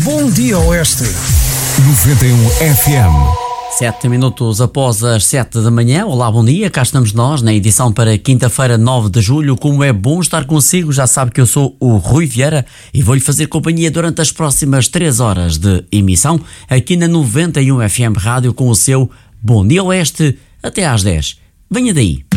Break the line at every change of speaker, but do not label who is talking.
Bom Dia Oeste.
91 FM.
7 minutos após as 7 da manhã. Olá, bom dia, cá estamos nós na edição para quinta-feira, 9 de julho. Como é bom estar consigo, já sabe que eu sou o Rui Vieira e vou-lhe fazer companhia durante as próximas 3 horas de emissão aqui na 91 FM Rádio com o seu Bom Dia Oeste até às 10. Venha daí.